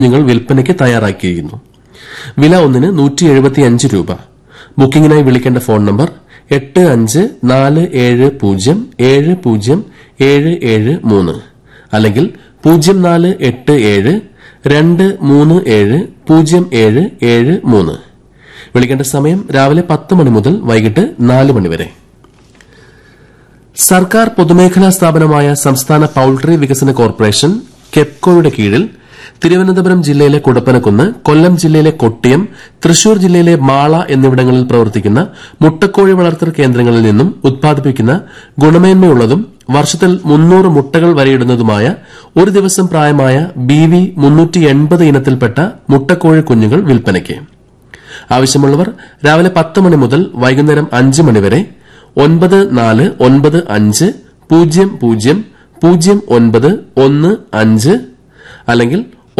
കുഞ്ഞുങ്ങൾ വിൽപ്പനയ്ക്ക് തയ്യാറാക്കിയിരിക്കുന്നു. വില ഒന്നിന് 175 രൂപ. ബുക്കിംഗിനായി വിളിക്കേണ്ട ഫോൺ നമ്പർ 8540707073 അല്ലെങ്കിൽ 0487237073. വിളിക്കേണ്ട സമയം രാവിലെ 10 മണി മുതൽ വൈകിട്ട് 4 മണി വരെ. സർക്കാർ പൊതുമേഖലാ സ്ഥാപനമായ സംസ്ഥാന പൌൾട്രി വികസന കോർപ്പറേഷൻ കെപ്കോയുടെ കീഴിൽ തിരുവനന്തപുരം ജില്ലയിലെ കുടപ്പനക്കുന്ന്, കൊല്ലം ജില്ലയിലെ കൊട്ടിയം, തൃശൂർ ജില്ലയിലെ മാള എന്നിവിടങ്ങളിൽ പ്രവർത്തിക്കുന്ന മുട്ടക്കോഴി വളർത്തൽ കേന്ദ്രങ്ങളിൽ നിന്നും ഉത്പാദിപ്പിക്കുന്ന ഗുണമേന്മയുള്ളതും വർഷത്തിൽ 300 മുട്ടകൾ വരെയിടുന്നതുമായ ഒരു ദിവസം പ്രായമായ BV 380 ഇനത്തിൽപ്പെട്ട മുട്ടക്കോഴി കുഞ്ഞുങ്ങൾ വിൽപ്പനയ്ക്ക്. ആവശ്യമുള്ളവർ രാവിലെ 10 മണി മുതൽ വൈകുന്നേരം 5 മണി വരെ 9495000915 അല്ലെങ്കിൽ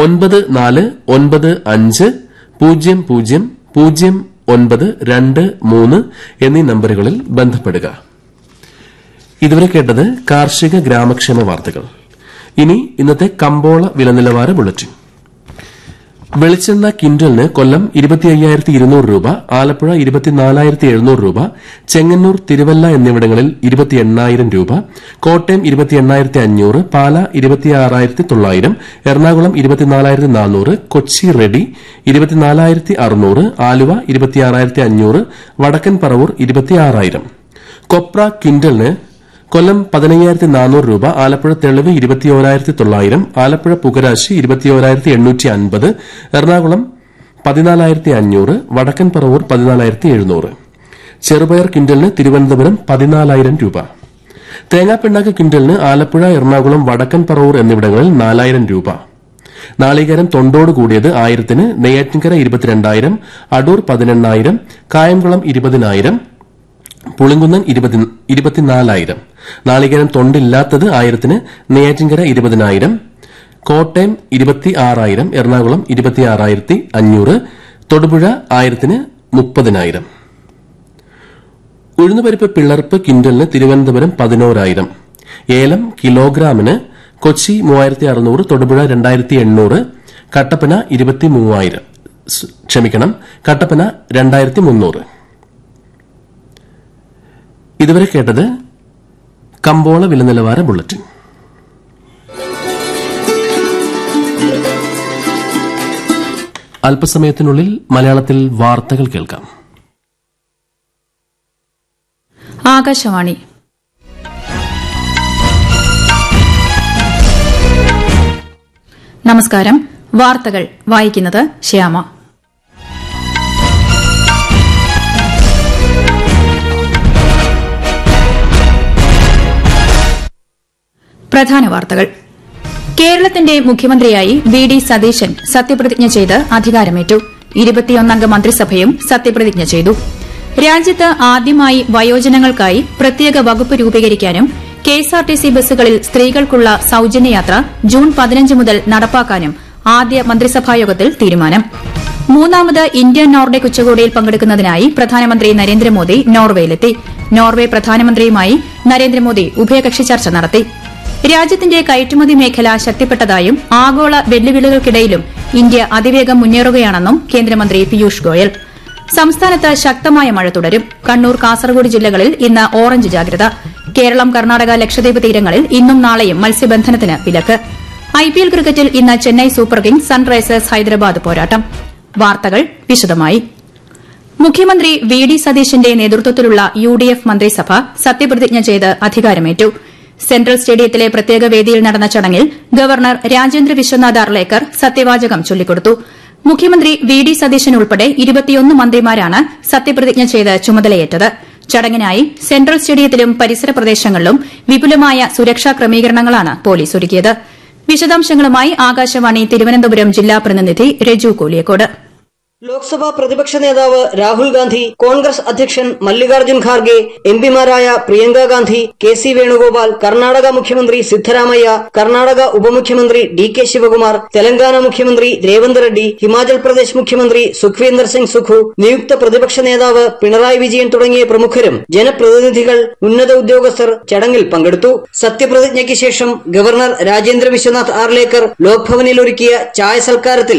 9495000923 എന്നീ നമ്പറുകളിൽ ബന്ധപ്പെടുക. ഇതുവരെ കേട്ടത് കാർഷിക ഗ്രാമക്ഷേമ വാർത്തകൾ. ഇനി ഇന്നത്തെ കമ്പോള വിലനിലവാര ബുള്ളറ്റിൻ. വെളിച്ചെണ്ണ ക്വിന്റലിന് കൊല്ലം 25,200 രൂപ, ആലപ്പുഴ 24,700 രൂപ, ചെങ്ങന്നൂർ, തിരുവല്ല എന്നിവിടങ്ങളിൽ 28,000 രൂപ, കോട്ടയം 28,500, പാല 26,900, എറണാകുളം 24,400, കൊച്ചി റെഡി 24,600, ആലുവ 26,500, വടക്കൻ പറവൂർ 26,000. കൊപ്ര ക്വിന്റലിന് കൊല്ലം 15,400 രൂപ, ആലപ്പുഴ തെളിവ് 21,900, ആലപ്പുഴ പുകരാശി 21,850, എറണാകുളം 14,500, വടക്കൻ പറവൂർ 14,700. ചെറുപയർ ക്വിന്റലിന് തിരുവനന്തപുരം 14,000 രൂപ. തേങ്ങാപ്പിണ്ണാക്ക് ക്വിന്റലിന് ആലപ്പുഴ, എറണാകുളം, വടക്കൻ പറവൂർ എന്നിവിടങ്ങളിൽ 4,000 രൂപ. നാളികേരം തൊണ്ടോട് കൂടിയത് 1,000-ന് നെയ്യാറ്റിൻകര 22,000, അടൂർ 18,000, കായംകുളം 20,000, പുളിങ്കുന്നൻ 24,000. നാളികേരം തൊണ്ടില്ലാത്തത് 1,000-ന് നെയ്യാറ്റിൻകര 20,000, കോട്ടയം 26,000, എറണാകുളം 26,500, തൊടുപുഴ 1,000-ന് 30,000. ഉഴുന്നുപരിപ്പ് പിളർപ്പ് ക്വിന്റലിന് തിരുവനന്തപുരം 11,000. ഏലം കിലോഗ്രാമിന് കൊച്ചി 3,600, തൊടുപുഴ 2,800, കട്ടപ്പന 2,300. ഇതുവരെ കേട്ടത് കമ്പോള വിലനിലവാര ബുള്ളറ്റിൻ. അല്പസമയത്തിനുള്ളിൽ മലയാളത്തിൽ വാർത്തകൾ കേൾക്കാം. ആകാശവാണി. നമസ്കാരം. വാർത്തകൾ വായിക്കുന്നത് ശ്യാമ. പ്രധാന വാർത്തകൾ. കേരളത്തിന്റെ മുഖ്യമന്ത്രിയായി വി.ഡി. സതീശൻ സത്യപ്രതിജ്ഞ ചെയ്ത് അധികാരമേറ്റു. 21-അംഗ മന്ത്രിസഭയും സത്യപ്രതിജ്ഞ ചെയ്തു. രാജ്യത്ത് ആദ്യമായി വയോജനങ്ങൾക്കായി പ്രത്യേക വകുപ്പ് രൂപീകരിക്കാനും കെഎസ്ആർടിസി ബസ്സുകളിൽ സ്ത്രീകൾക്കുള്ള സൌജന്യയാത്ര ജൂൺ 15 മുതൽ നടപ്പാക്കാനും ആദ്യ മന്ത്രിസഭായോഗത്തിൽ തീരുമാനം. മൂന്നാമത് ഇന്ത്യ നോർഡിക് ഉച്ചകോടിയിൽ പങ്കെടുക്കുന്നതിനായി പ്രധാനമന്ത്രി നരേന്ദ്രമോദി നോർവേയിലെത്തി. നോർവെ പ്രധാനമന്ത്രിയുമായി നരേന്ദ്രമോദി ഉഭയകക്ഷി ചർച്ച നടത്തി. രാജ്യത്തിന്റെ കയറ്റുമതി മേഖല ശക്തിപ്പെട്ടതായും ആഗോള വെല്ലുവിളികൾക്കിടയിലും ഇന്ത്യ അതിവേഗം മുന്നേറുകയാണെന്നും കേന്ദ്രമന്ത്രി പീയൂഷ് ഗോയൽ. സംസ്ഥാനത്ത് ശക്തമായ മഴ തുടരും. കണ്ണൂർ, കാസർഗോഡ് ജില്ലകളിൽ ഇന്ന് ഓറഞ്ച് ജാഗ്രത. കേരളം, കർണാടക, ലക്ഷദ്വീപ് തീരങ്ങളിൽ ഇന്നും നാളെയും മത്സ്യബന്ധനത്തിന് വിലക്ക്. ഐപിഎൽ ക്രിക്കറ്റിൽ ഇന്ന് Chennai super Kings Sunrisers Hyderabad പോരാട്ടം. വാർത്തകൾ വിശദമായി. മുഖ്യമന്ത്രി വി.ഡി. സതീശന്റെ നേതൃത്വത്തിലുള്ള യുഡിഎഫ് മന്ത്രിസഭ സത്യപ്രതിജ്ഞ ചെയ്ത് അധികാരമേറ്റു. സെൻട്രൽ സ്റ്റേഡിയത്തിലെ പ്രത്യേക വേദിയിൽ നടന്ന ചടങ്ങിൽ ഗവർണർ രാജേന്ദ്ര വിശ്വനാഥ് അർലേക്കർ സത്യവാചകം ചൊല്ലിക്കൊടുത്തു. മുഖ്യമന്ത്രി വി.ഡി. സതീശൻ ഉൾപ്പെടെ 21 മന്ത്രിമാരാണ് സത്യപ്രതിജ്ഞ ചെയ്ത് ചുമതലയേറ്റത്. ചടങ്ങിനായി സെൻട്രൽ സ്റ്റേഡിയത്തിലും പരിസര പ്രദേശങ്ങളിലും വിപുലമായ സുരക്ഷാ ക്രമീകരണങ്ങളാണ് പോലീസ് ഒരുക്കിയത്. വിശദാംശങ്ങളുമായി ആകാശവാണി തിരുവനന്തപുരം ജില്ലാ പ്രതിനിധി രജു കോലിയക്കോട്. ലോക്സഭാ പ്രതിപക്ഷ നേതാവ് രാഹുൽ ഗാന്ധി, കോൺഗ്രസ് അധ്യക്ഷൻ മല്ലികാർജ്ജുൻ ഖാർഗെ, എംപിമാരായ പ്രിയങ്ക ഗാന്ധി, കെ.സി. വേണുഗോപാൽ, കർണാടക മുഖ്യമന്ത്രി സിദ്ധരാമയ്യ, കർണാടക ഉപമുഖ്യമന്ത്രി ഡി.കെ. ശിവകുമാർ, തെലങ്കാന മുഖ്യമന്ത്രി രേവന്ത് റെഡ്ഡി, ഹിമാചൽ പ്രദേശ് മുഖ്യമന്ത്രി സുഖ്വീന്ദർ സിംഗ് സുഖു, നിയുക്ത പ്രതിപക്ഷ നേതാവ് പിണറായി വിജയൻ തുടങ്ങിയ പ്രമുഖരും ജനപ്രതിനിധികൾ, ഉന്നത ഉദ്യോഗസ്ഥർ ചടങ്ങിൽ പങ്കെടുത്തു. സത്യപ്രതിജ്ഞയ്ക്ക് ശേഷം ഗവർണർ രാജേന്ദ്ര വിശ്വനാഥ് ആർലേക്കർ ലോക്ഭവനിൽ ഒരുക്കിയ ചായ സൽക്കാരത്തിൽ